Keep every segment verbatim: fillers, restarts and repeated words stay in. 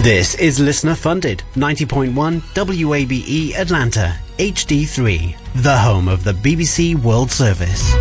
This is listener funded ninety point one W A B E Atlanta H D three, the home of the B B C World Service.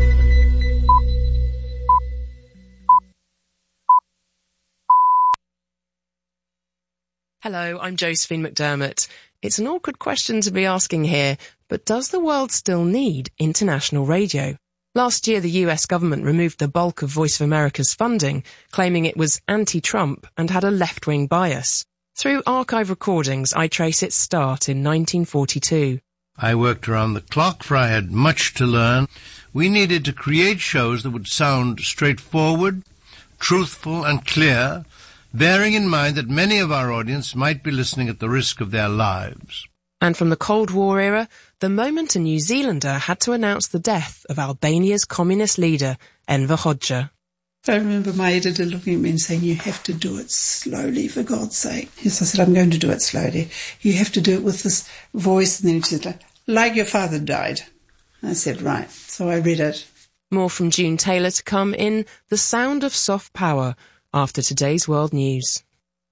Hello, I'm Josephine McDermott. It's an awkward question to be asking here, but does the world still need international radio? Last year, the U S government removed the bulk of Voice of America's funding, claiming it was anti-Trump and had a left-wing bias. Through archive recordings, I trace its start in nineteen forty-two. I worked around the clock, for I had much to learn. We needed to create shows that would sound straightforward, truthful and clear, bearing in mind that many of our audience might be listening at the risk of their lives. And from the Cold War era, the moment a New Zealander had to announce the death of Albania's communist leader, Enver Hoxha. I remember my editor looking at me and saying, you have to do it slowly, for God's sake. Yes, I said, I'm going to do it slowly. You have to do it with this voice. And then he said, like your father died. I said, right. So I read it. More from June Taylor to come in The Sound of Soft Power after today's world news.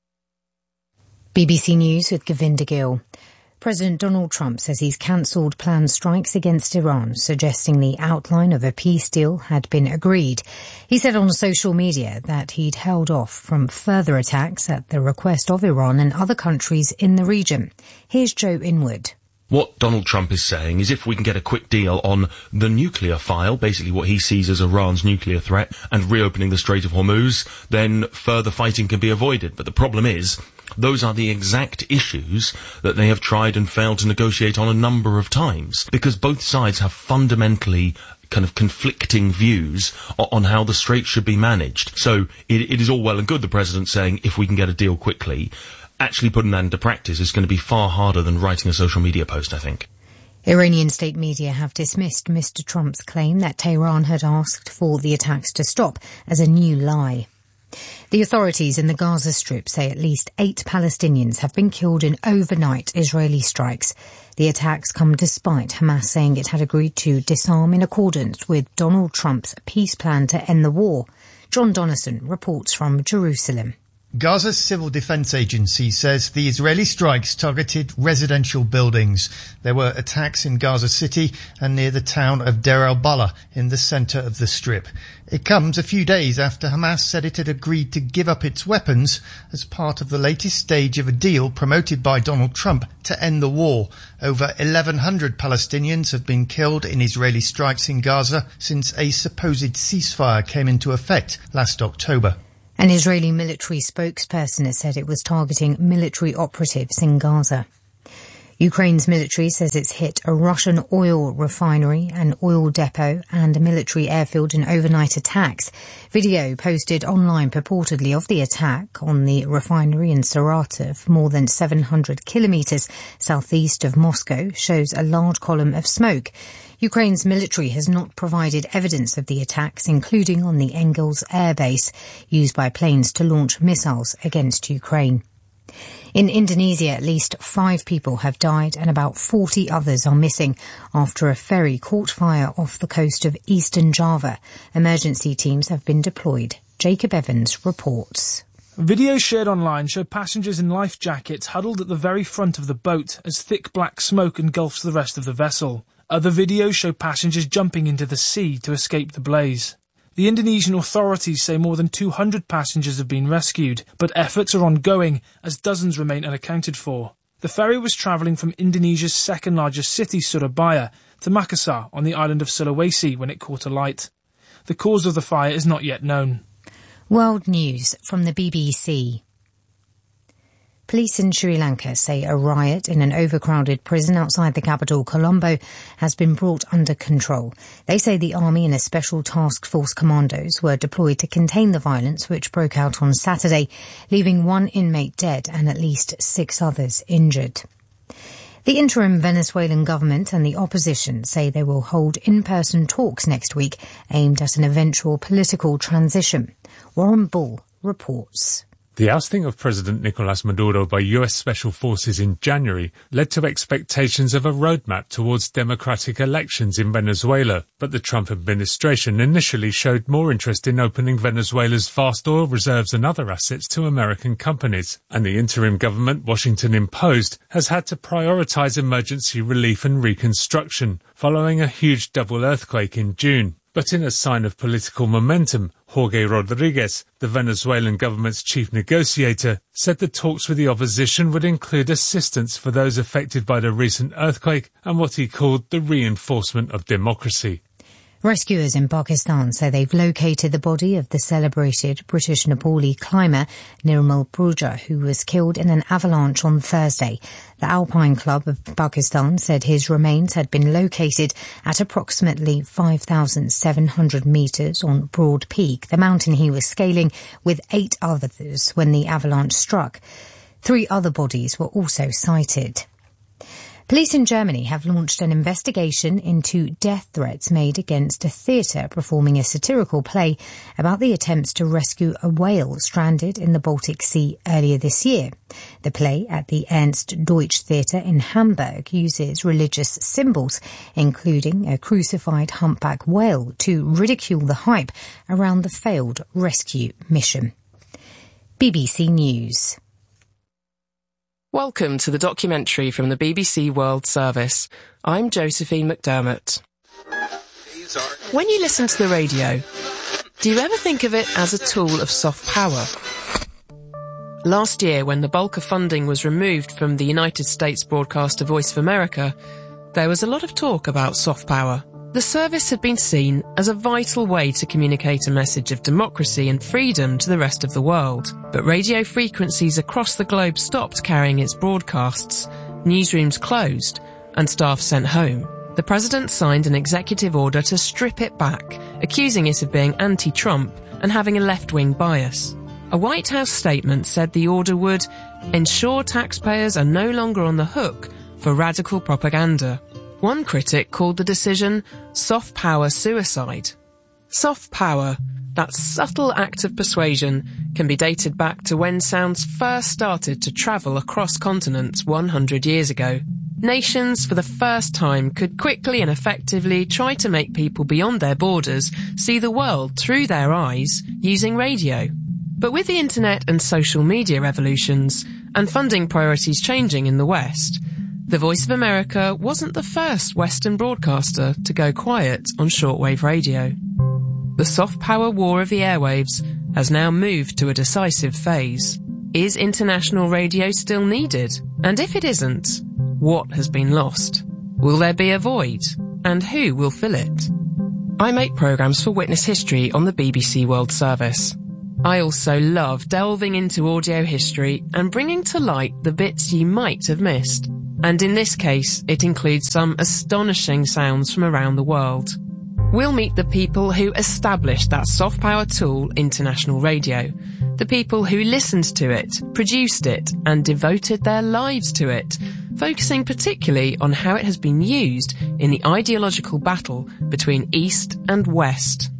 B B C News with Govinda Gill. President Donald Trump says he's cancelled planned strikes against Iran, suggesting the outline of a peace deal had been agreed. He said on social media that he'd held off from further attacks at the request of Iran and other countries in the region. Here's Joe Inwood. What Donald Trump is saying is if we can get a quick deal on the nuclear file, basically what he sees as Iran's nuclear threat, and reopening the Strait of Hormuz, then further fighting can be avoided. But the problem is, those are the exact issues that they have tried and failed to negotiate on a number of times, because both sides have fundamentally kind of conflicting views on how the Strait should be managed. So it, it is all well and good, the president saying, if we can get a deal quickly. Actually putting that into practice is going to be far harder than writing a social media post, I think. Iranian state media have dismissed Mister Trump's claim that Tehran had asked for the attacks to stop as a new lie. The authorities in the Gaza Strip say at least eight Palestinians have been killed in overnight Israeli strikes. The attacks come despite Hamas saying it had agreed to disarm in accordance with Donald Trump's peace plan to end the war. John Donnison reports from Jerusalem. Gaza's Civil Defense Agency says the Israeli strikes targeted residential buildings. There were attacks in Gaza City and near the town of Deir al-Balah in the centre of the Strip. It comes a few days after Hamas said it had agreed to give up its weapons as part of the latest stage of a deal promoted by Donald Trump to end the war. Over eleven hundred Palestinians have been killed in Israeli strikes in Gaza since a supposed ceasefire came into effect last October. An Israeli military spokesperson has said it was targeting military operatives in Gaza. Ukraine's military says it's hit a Russian oil refinery, an oil depot and a military airfield in overnight attacks. Video posted online purportedly of the attack on the refinery in Saratov, more than seven hundred kilometres southeast of Moscow, shows a large column of smoke. Ukraine's military has not provided evidence of the attacks, including on the Engels air base, used by planes to launch missiles against Ukraine. In Indonesia, at least five people have died and about forty others are missing after a ferry caught fire off the coast of eastern Java. Emergency teams have been deployed. Jacob Evans reports. Videos shared online show passengers in life jackets huddled at the very front of the boat as thick black smoke engulfs the rest of the vessel. Other videos show passengers jumping into the sea to escape the blaze. The Indonesian authorities say more than two hundred passengers have been rescued, but efforts are ongoing as dozens remain unaccounted for. The ferry was travelling from Indonesia's second largest city, Surabaya, to Makassar on the island of Sulawesi when it caught alight. The cause of the fire is not yet known. World News from the B B C. Police in Sri Lanka say a riot in an overcrowded prison outside the capital, Colombo, has been brought under control. They say the army and a special task force commandos were deployed to contain the violence which broke out on Saturday, leaving one inmate dead and at least six others injured. The interim Venezuelan government and the opposition say they will hold in-person talks next week aimed at an eventual political transition. Warren Bull reports. The ousting of President Nicolas Maduro by U S special forces in January led to expectations of a roadmap towards democratic elections in Venezuela, but the Trump administration initially showed more interest in opening Venezuela's vast oil reserves and other assets to American companies, and the interim government Washington imposed has had to prioritize emergency relief and reconstruction, following a huge double earthquake in June. But in a sign of political momentum, Jorge Rodriguez, the Venezuelan government's chief negotiator, said the talks with the opposition would include assistance for those affected by the recent earthquake and what he called the reinforcement of democracy. Rescuers in Pakistan say they've located the body of the celebrated British Nepali climber Nirmal Purja, who was killed in an avalanche on Thursday. The Alpine Club of Pakistan said his remains had been located at approximately five thousand seven hundred metres on Broad Peak, the mountain he was scaling with eight others when the avalanche struck. Three other bodies were also sighted. Police in Germany have launched an investigation into death threats made against a theatre performing a satirical play about the attempts to rescue a whale stranded in the Baltic Sea earlier this year. The play at the Ernst Deutsch Theatre in Hamburg uses religious symbols, including a crucified humpback whale, to ridicule the hype around the failed rescue mission. B B C News. Welcome to the documentary from the B B C World Service. I'm Josephine McDermott. When you listen to the radio, do you ever think of it as a tool of soft power? Last year, when the bulk of funding was removed from the United States broadcaster Voice of America, there was a lot of talk about soft power. The service had been seen as a vital way to communicate a message of democracy and freedom to the rest of the world. But radio frequencies across the globe stopped carrying its broadcasts, newsrooms closed, and staff sent home. The president signed an executive order to strip it back, accusing it of being anti-Trump and having a left-wing bias. A White House statement said the order would ensure taxpayers are no longer on the hook for radical propaganda. One critic called the decision soft power suicide. Soft power, that subtle act of persuasion, can be dated back to when sounds first started to travel across continents one hundred years ago. Nations, for the first time, could quickly and effectively try to make people beyond their borders see the world through their eyes using radio. But with the internet and social media revolutions, and funding priorities changing in the West, the Voice of America wasn't the first Western broadcaster to go quiet on shortwave radio. The soft power war of the airwaves has now moved to a decisive phase. Is international radio still needed? And if it isn't, what has been lost? Will there be a void? And who will fill it? I make programmes for Witness History on the B B C World Service. I also love delving into audio history and bringing to light the bits you might have missed. And in this case, it includes some astonishing sounds from around the world. We'll meet the people who established that soft power tool, international radio. The people who listened to it, produced it, and devoted their lives to it, focusing particularly on how it has been used in the ideological battle between East and West.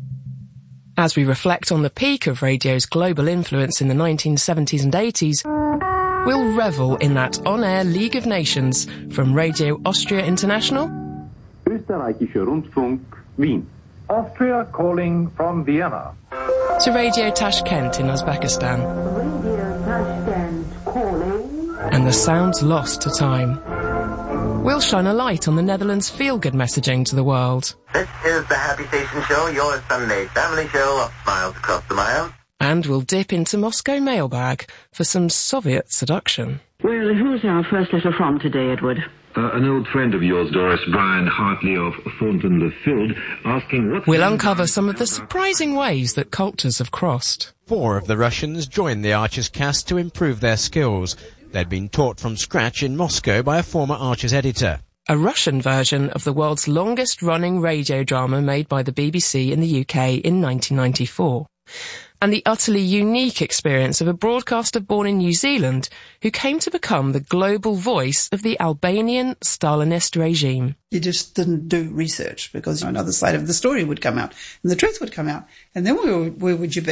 As we reflect on the peak of radio's global influence in the nineteen seventies and eighties, we'll revel in that on-air League of Nations from Radio Austria International. Österreichischer Rundfunk, Wien. Austria calling from Vienna. To Radio Tashkent in Uzbekistan. Radio Tashkent calling. And the sounds lost to time. We'll shine a light on the Netherlands' feel-good messaging to the world. This is the Happy Station Show, your Sunday family show of miles across the miles. And we'll dip into Moscow mailbag for some Soviet seduction. Well, who's our first letter from today, Edward? Uh, an old friend of yours, Doris, Brian Hartley of Thornton-le-Field, asking what... We'll uncover some of the surprising ways that cultures have crossed. Four of the Russians joined the Archers cast to improve their skills. They'd been taught from scratch in Moscow by a former Archers editor. A Russian version of the world's longest-running radio drama made by the B B C in the U K in nineteen ninety-four. And the utterly unique experience of a broadcaster born in New Zealand who came to become the global voice of the Albanian Stalinist regime. You just didn't do research because another side of the story would come out and the truth would come out. And then where, where would you be?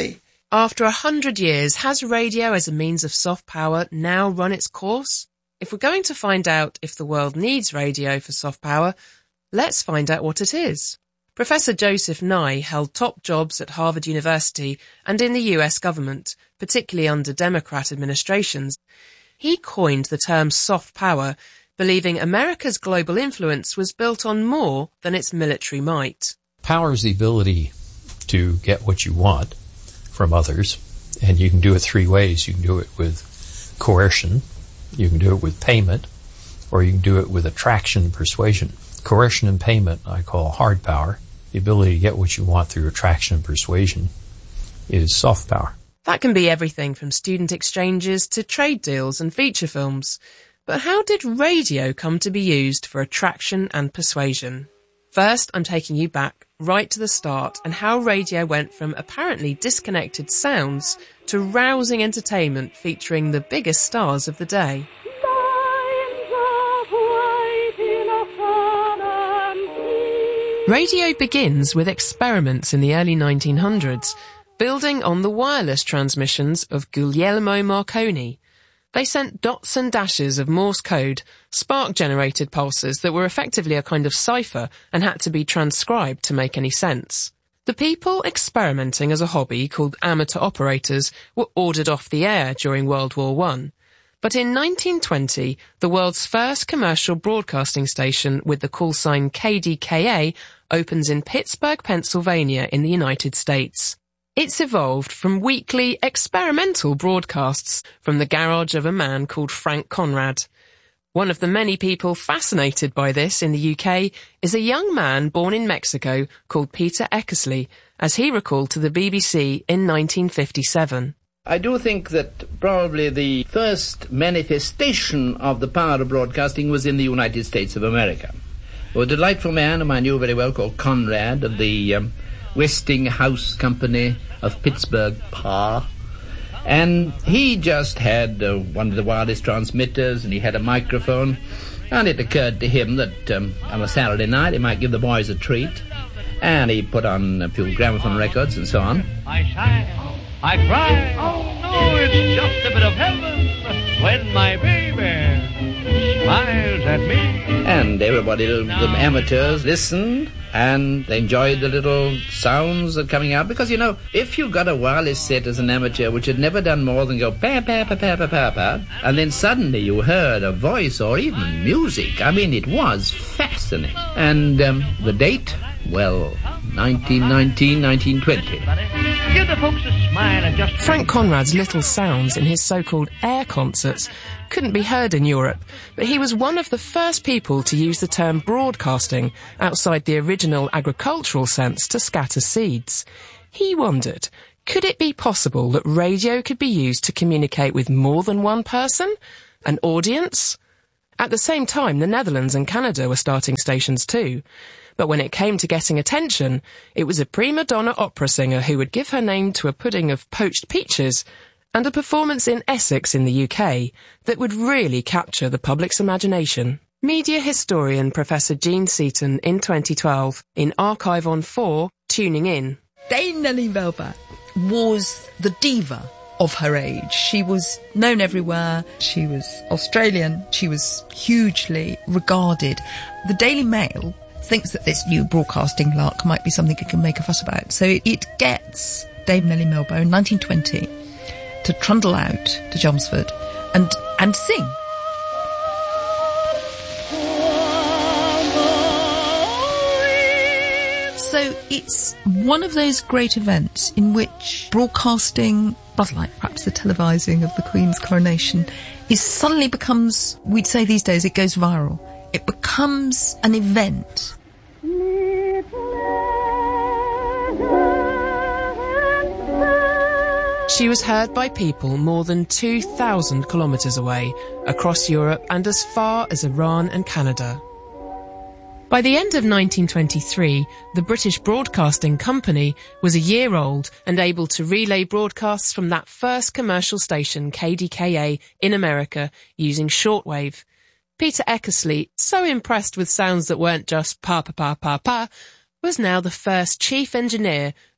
After a hundred years, has radio as a means of soft power now run its course? If we're going to find out if the world needs radio for soft power, let's find out what it is. Professor Joseph Nye held top jobs at Harvard University and in the U S government, particularly under Democrat administrations. He coined the term soft power, believing America's global influence was built on more than its military might. Power is the ability to get what you want from others, and you can do it three ways. You can do it with coercion, you can do it with payment, or you can do it with attraction and persuasion. Coercion and payment I call hard power. The ability to get what you want through attraction and persuasion is soft power. That can be everything from student exchanges to trade deals and feature films. But how did radio come to be used for attraction and persuasion? First, I'm taking you back right to the start and how radio went from apparently disconnected sounds to rousing entertainment featuring the biggest stars of the day. Radio begins with experiments in the early nineteen hundreds, building on the wireless transmissions of Guglielmo Marconi. They sent dots and dashes of Morse code, spark-generated pulses that were effectively a kind of cipher and had to be transcribed to make any sense. The people experimenting as a hobby, called amateur operators, were ordered off the air during World War One. But in nineteen twenty, the world's first commercial broadcasting station with the call sign K D K A opens in Pittsburgh, Pennsylvania in the United States. It's evolved from weekly experimental broadcasts from the garage of a man called Frank Conrad. One of the many people fascinated by this in the U K is a young man born in Mexico called Peter Eckersley, as he recalled to the B B C in nineteen fifty-seven. I do think that probably the first manifestation of the power of broadcasting was in the United States of America. A delightful man whom I knew very well called Conrad of the um, Westinghouse Company of Pittsburgh, P A. And he just had uh, one of the wireless transmitters, and he had a microphone, and it occurred to him that um, on a Saturday night he might give the boys a treat, and he put on a few gramophone records and so on. I shine, I cry, oh no, it's just a bit of heaven when my baby smiles at me. And everybody, the amateurs, listened, and they enjoyed the little sounds that were coming out. Because, you know, if you got a wireless set as an amateur which had never done more than go pa pa pa pa pa pa pa, and then suddenly you heard a voice or even music, I mean, it was fascinating. And um, the date, well, nineteen nineteen, nineteen twenty. Give the folks a smile and just... Frank Conrad's little sounds in his so-called air concerts couldn't be heard in Europe, but he was one of the first people to use the term broadcasting outside the original agricultural sense to scatter seeds. He wondered, could it be possible that radio could be used to communicate with more than one person? An audience? At the same time, the Netherlands and Canada were starting stations too. But when it came to getting attention, it was a prima donna opera singer who would give her name to a pudding of poached peaches and a performance in Essex in the U K that would really capture the public's imagination. Media historian Professor Jean Seaton in twenty twelve, in Archive on four, Tuning In. Dame Nellie Melba was the diva of her age. She was known everywhere. She was Australian. She was hugely regarded. The Daily Mail thinks that this new broadcasting lark might be something it can make a fuss about. So it gets Dame Nellie Melba in nineteen twenty to trundle out to Chelmsford and, and sing. So it's one of those great events in which broadcasting, rather like perhaps the televising of the Queen's coronation, is suddenly becomes, we'd say these days, it goes viral. It becomes an event. She was heard by people more than two thousand kilometres away, across Europe and as far as Iran and Canada. By the end of nineteen twenty-three, the British Broadcasting Company was a year old and able to relay broadcasts from that first commercial station, K D K A, in America, using shortwave. Peter Eckersley, so impressed with sounds that weren't just pa pa pa pa pa, was now the first chief engineer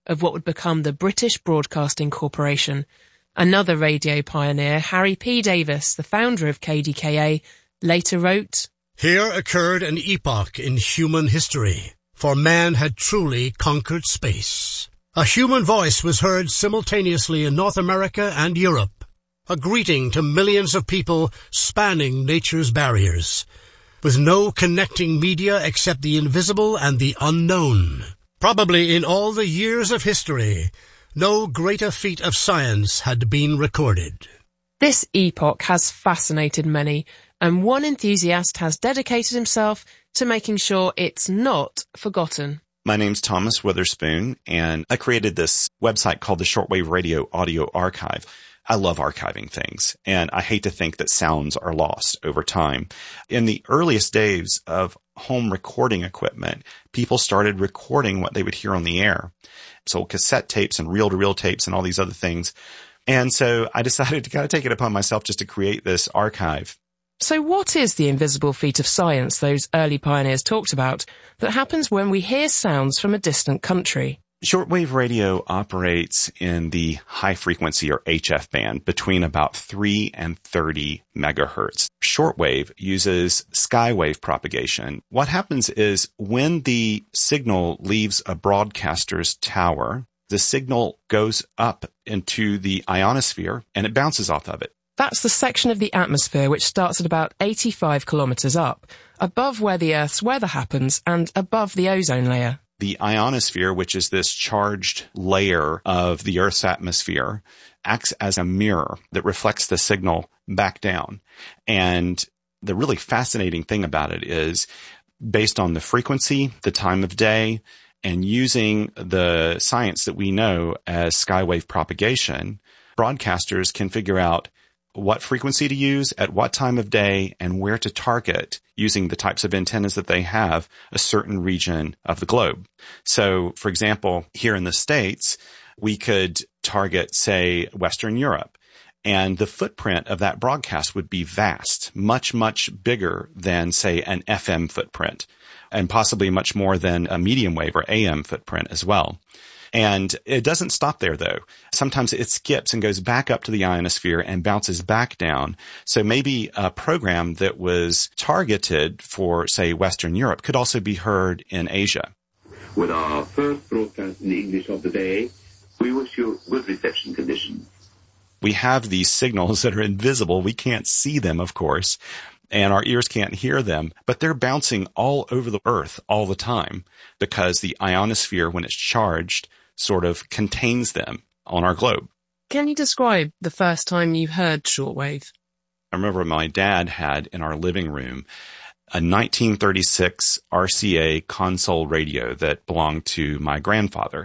of what would become the British Broadcasting Corporation. Another radio pioneer, Harry P. Davis, the founder of K D K A, later wrote, "Here occurred an epoch in human history, for man had truly conquered space. A human voice was heard simultaneously in North America and Europe, a greeting to millions of people spanning nature's barriers, with no connecting media except the invisible and the unknown. Probably in all the years of history, no greater feat of science had been recorded." This epoch has fascinated many, and one enthusiast has dedicated himself to making sure it's not forgotten. My name's Thomas Witherspoon, and I created this website called the Shortwave Radio Audio Archive. I love archiving things, and I hate to think that sounds are lost over time. In the earliest days of home recording equipment, people started recording what they would hear on the air. So cassette tapes and reel-to-reel tapes and all these other things. And so I decided to kind of take it upon myself just to create this archive. So what is the invisible feat of science those early pioneers talked about that happens when we hear sounds from a distant country? Shortwave radio operates in the high frequency or H F band between about three and thirty megahertz. Shortwave uses skywave propagation. What happens is when the signal leaves a broadcaster's tower, the signal goes up into the ionosphere and it bounces off of it. That's the section of the atmosphere which starts at about eighty-five kilometres up, above where the Earth's weather happens and above the ozone layer. The ionosphere, which is this charged layer of the Earth's atmosphere, acts as a mirror that reflects the signal back down. And the really fascinating thing about it is, based on the frequency, the time of day, and using the science that we know as skywave propagation, broadcasters can figure out what frequency to use at what time of day and where to target using the types of antennas that they have a certain region of the globe. So, for example, here in the States, we could target, say, Western Europe, and the footprint of that broadcast would be vast, much, much bigger than, say, an F M footprint, and possibly much more than a medium wave or A M footprint as well. And it doesn't stop there, though. Sometimes it skips and goes back up to the ionosphere and bounces back down. So maybe a program that was targeted for, say, Western Europe could also be heard in Asia. With our first broadcast in English of the day, we wish you good reception conditions. We have these signals that are invisible. We can't see them, of course, and our ears can't hear them, but they're bouncing all over the Earth all the time because the ionosphere, when it's charged, sort of contains them on our globe. Can you describe the first time you heard shortwave? I remember my dad had in our living room a nineteen thirty-six R C A console radio that belonged to my grandfather.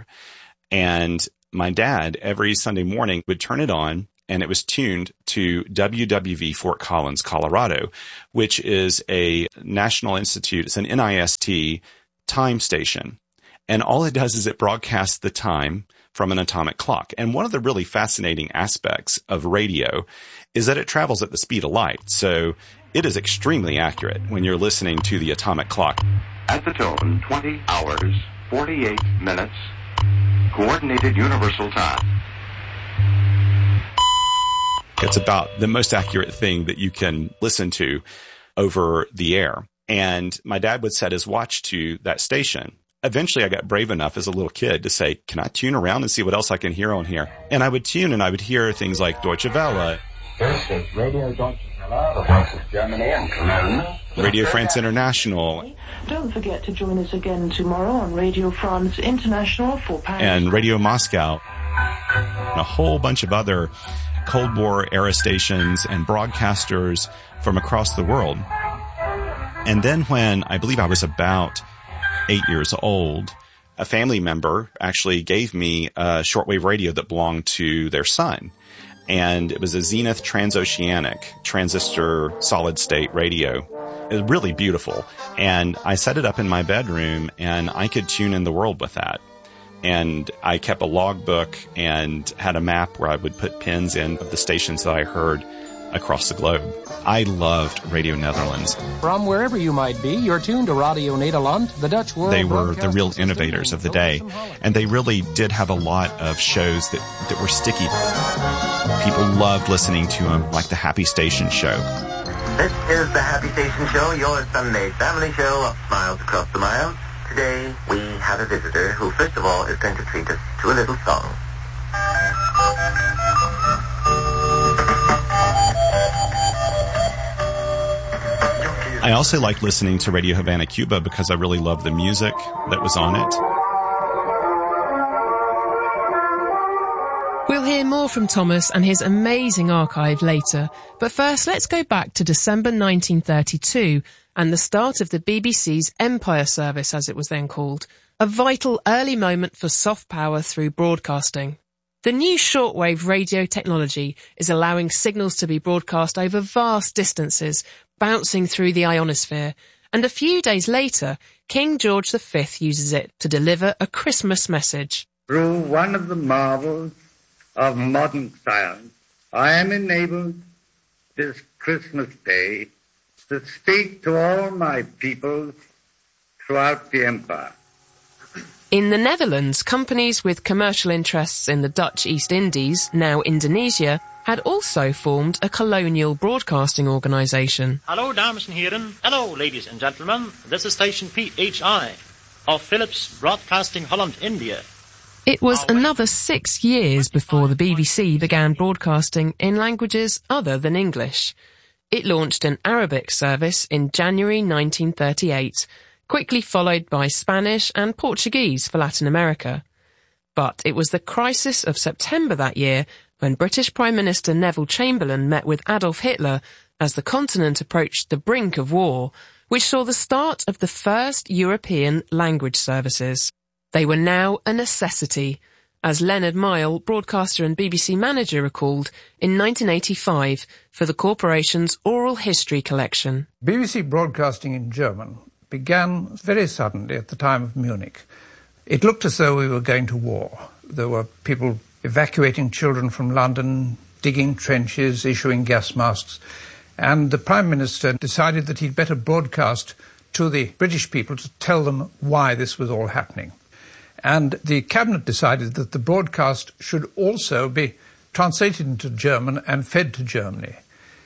And my dad, every Sunday morning, would turn it on, and it was tuned to W W V Fort Collins, Colorado, which is a National Institute, it's an N I S T time station. And all it does is it broadcasts the time from an atomic clock. And one of the really fascinating aspects of radio is that it travels at the speed of light. So it is extremely accurate when you're listening to the atomic clock. At the tone, twenty hours, forty-eight minutes, coordinated universal time. It's about the most accurate thing that you can listen to over the air. And my dad would set his watch to that station. Eventually, I got brave enough as a little kid to say, can I tune around and see what else I can hear on here? And I would tune and I would hear things like Deutsche Welle, This is Radio Deutsche Welle, the voice of Germany and Cologne. Radio France International, Don't forget to join us again tomorrow on Radio France International for Paris. And Radio Moscow, and a whole bunch of other Cold War era stations and broadcasters from across the world. And then when I believe I was about eight years old, a family member actually gave me a shortwave radio that belonged to their son. And it was a Zenith Transoceanic transistor solid state radio. It was really beautiful. And I set it up in my bedroom and I could tune in the world with that. And I kept a logbook and had a map where I would put pins in of the stations that I heard across the globe. I loved Radio Netherlands. From wherever you might be, you're tuned to Radio Nederland, the Dutch World They were the real Broadcasting innovators of the day, and they really did have a lot of shows that, that were sticky. People loved listening to them, like the Happy Station Show. This is the Happy Station Show, your Sunday family show of Miles Across the Miles. Today, we have a visitor who, first of all, is going to treat us to a little song. I also like listening to Radio Havana, Cuba, because I really love the music that was on it. We'll hear more from Thomas and his amazing archive later, but first let's go back to December nineteen thirty-two and the start of the B B C's Empire Service, as it was then called, a vital early moment for soft power through broadcasting. The new shortwave radio technology is allowing signals to be broadcast over vast distances, bouncing through the ionosphere, and a few days later, King George the Fifth uses it to deliver a Christmas message. Through one of the marvels of modern science, I am enabled this Christmas Day to speak to all my people throughout the empire. In the Netherlands, companies with commercial interests in the Dutch East Indies, now Indonesia, had also formed a colonial broadcasting organisation. Hallo dames en heren, hello ladies and gentlemen, this is station P H I of Philips Broadcasting Holland, India. It was another six years before the B B C began broadcasting in languages other than English. It launched an Arabic service in January nineteen thirty-eight, quickly followed by Spanish and Portuguese for Latin America. But it was the crisis of September that year when British Prime Minister Neville Chamberlain met with Adolf Hitler as the continent approached the brink of war, which saw the start of the first European language services. They were now a necessity, as Leonard Mile, broadcaster and B B C manager, recalled in nineteen eighty-five for the corporation's oral history collection. B B C broadcasting in German began very suddenly at the time of Munich. It looked as though we were going to war. There were people evacuating children from London, digging trenches, issuing gas masks, and the Prime Minister decided that he'd better broadcast to the British people to tell them why this was all happening. And the Cabinet decided that the broadcast should also be translated into German and fed to Germany.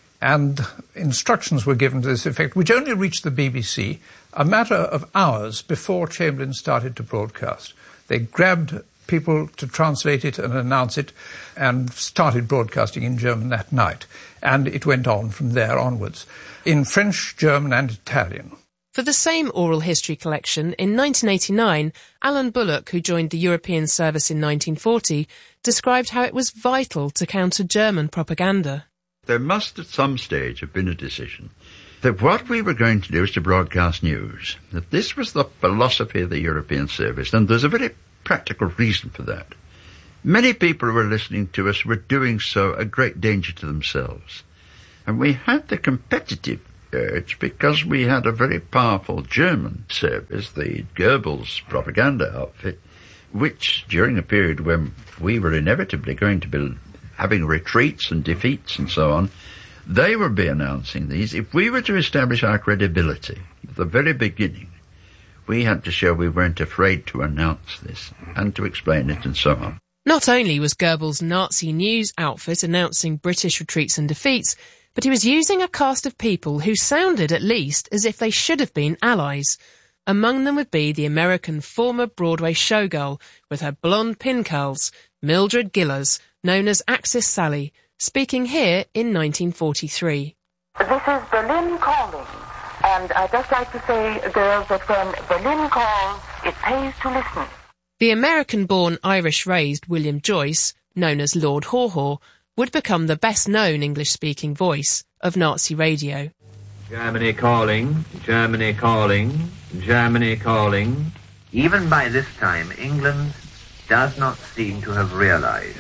And instructions were given to this effect, which only reached the B B C a matter of hours before Chamberlain started to broadcast. They grabbed people to translate it and announce it and started broadcasting in German that night. And it went on from there onwards, in French, German and Italian. For the same oral history collection, in nineteen eighty-nine, Alan Bullock, who joined the European service in nineteen forty, described how it was vital to counter German propaganda. There must at some stage have been a decision that what we were going to do is to broadcast news, that this was the philosophy of the European service, and there's a very practical reason for that. Many people who were listening to us were doing so a great danger to themselves. And we had the competitive urge because we had a very powerful German service, the Goebbels propaganda outfit, which during a period when we were inevitably going to be having retreats and defeats and so on, they would be announcing these. If we were to establish our credibility at the very beginning, we had to show we weren't afraid to announce this and to explain it and so on. Not only was Goebbels' Nazi news outfit announcing British retreats and defeats, but he was using a cast of people who sounded at least as if they should have been allies. Among them would be the American former Broadway showgirl with her blonde pin curls, Mildred Gillers, known as Axis Sally, speaking here in nineteen forty-three. This is Berlin calling, and I'd just like to say, girls, that when Berlin calls, it pays to listen. The American-born, Irish-raised William Joyce, known as Lord Haw-Haw, would become the best-known English-speaking voice of Nazi radio. Germany calling, Germany calling, Germany calling. Even by this time, England does not seem to have realized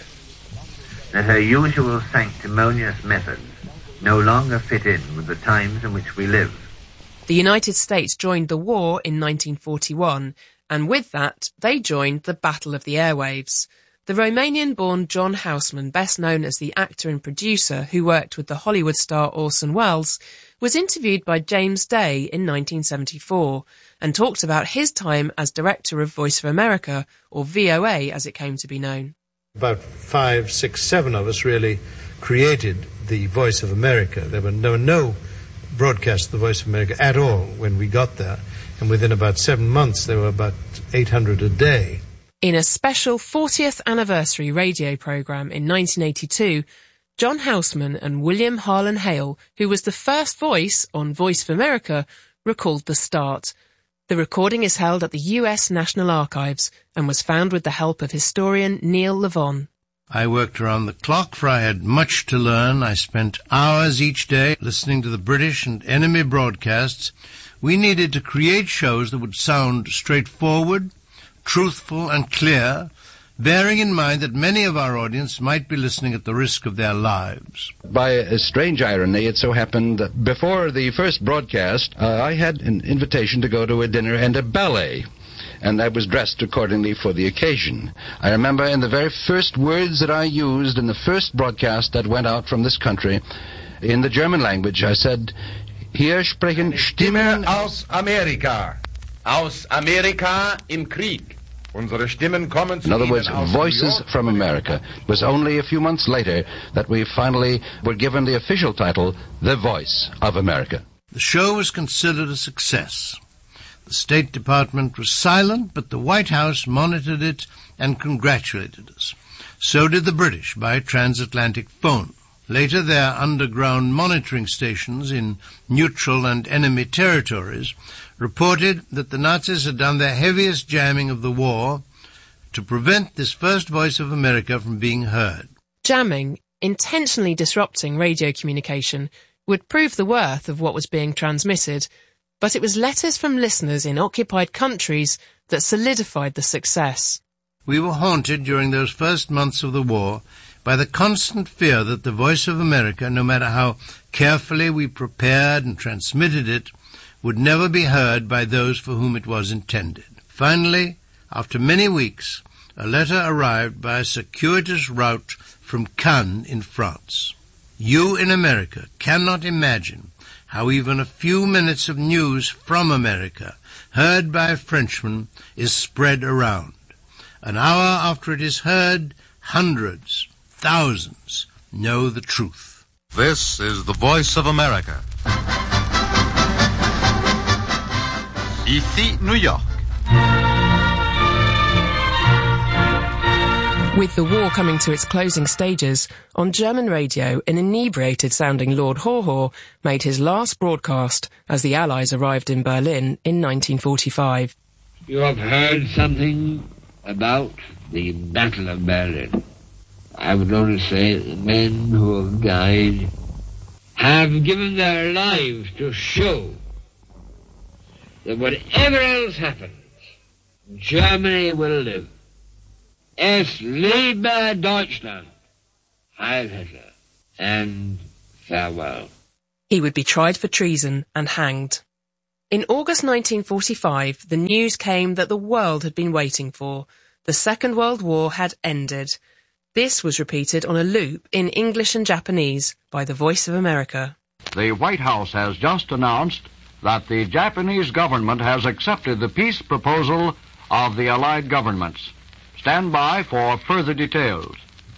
that her usual sanctimonious methods no longer fit in with the times in which we live. The United States joined the war in nineteen forty-one, and with that, they joined the Battle of the Airwaves. The The Romanian-born John Houseman, best known as the actor and producer who worked with the Hollywood star Orson Welles, was interviewed by James Day in nineteen seventy-four and talked about his time as director of Voice of America, or V O A as it came to be known. About five, six, seven of us really created the Voice of America. There were no, no broadcasts of the Voice of America at all when we got there, and within about seven months there were about eight hundred a day. In a special fortieth anniversary radio programme in nineteen eighty-two, John Houseman and William Harlan Hale, who was the first voice on Voice of America, recalled the start. The recording is held at the U S National Archives and was found with the help of historian Neil Levon. I worked around the clock, for I had much to learn. I spent hours each day listening to the British and enemy broadcasts. We needed to create shows that would sound straightforward, truthful and clear, bearing in mind that many of our audience might be listening at the risk of their lives. By a strange irony, it so happened that before the first broadcast, uh, I had an invitation to go to a dinner and a ballet, and I was dressed accordingly for the occasion. I remember in the very first words that I used in the first broadcast that went out from this country, in the German language, I said, "Hier sprechen Stimmen aus Amerika. Aus Amerika im Krieg. Unsere Stimmen kommen zu In other Ihnen words, aus Voices from America. It was only a few months later that we finally were given the official title, The Voice of America. The show was considered a success. The State Department was silent, but the White House monitored it and congratulated us. So did the British by transatlantic phone. Later, their underground monitoring stations in neutral and enemy territories reported that the Nazis had done their heaviest jamming of the war to prevent this first Voice of America from being heard. Jamming, intentionally disrupting radio communication, would prove the worth of what was being transmitted, but it was letters from listeners in occupied countries that solidified the success. We were haunted during those first months of the war by the constant fear that the Voice of America, no matter how carefully we prepared and transmitted it, would never be heard by those for whom it was intended. Finally, after many weeks, a letter arrived by a circuitous route from Cannes in France. You in America cannot imagine how even a few minutes of news from America, heard by a Frenchman, is spread around. An hour after it is heard, hundreds, thousands know the truth. This is the Voice of America. Ici, New York. With the war coming to its closing stages, on German radio, an inebriated-sounding Lord Haw Haw made his last broadcast as the Allies arrived in Berlin in nineteen forty-five. You have heard something about the Battle of Berlin. I would only say that the men who have died have given their lives to show that whatever else happens, Germany will live. Es lebe Deutschland, Heil Hitler, and farewell. He would be tried for treason and hanged. In August nineteen forty-five, the news came that the world had been waiting for. The Second World War had ended. This was repeated on a loop in English and Japanese by the Voice of America. The White House has just announced that the Japanese government has accepted the peace proposal of the Allied governments. Stand by for further details.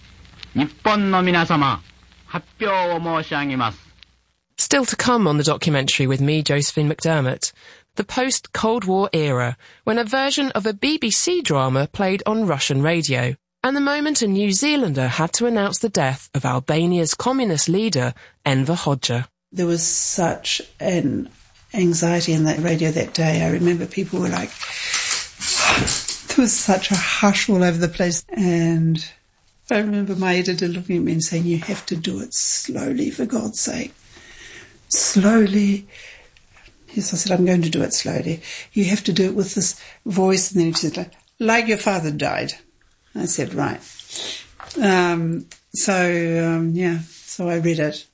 Still to come on the documentary with me, Josephine McDermott, the post-Cold War era, when a version of a B B C drama played on Russian radio, and the moment a New Zealander had to announce the death of Albania's communist leader, Enver Hoxha. There was such an anxiety in that radio that day. I remember people were like, there was such a hush all over the place. And I remember my editor looking at me and saying, you have to do it slowly, for God's sake. Slowly. Yes, I said, I'm going to do it slowly. You have to do it with this voice. And then he said, like, like your father died. I said, right. Um, so, um, yeah, so I read it.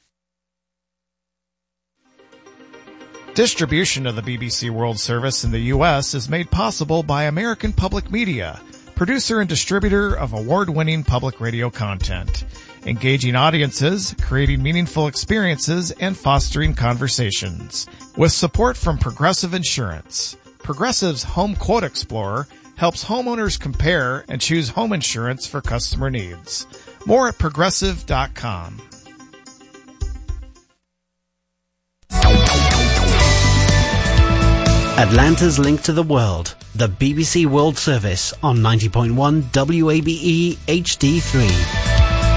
Distribution of the B B C World Service in the U S is made possible by American Public Media, producer and distributor of award-winning public radio content, engaging audiences, creating meaningful experiences, and fostering conversations. With support from Progressive Insurance, Progressive's Home Quote Explorer helps homeowners compare and choose home insurance for customer needs. More at progressive dot com. Atlanta's link to the world, the B B C World Service on ninety point one W A B E H D three.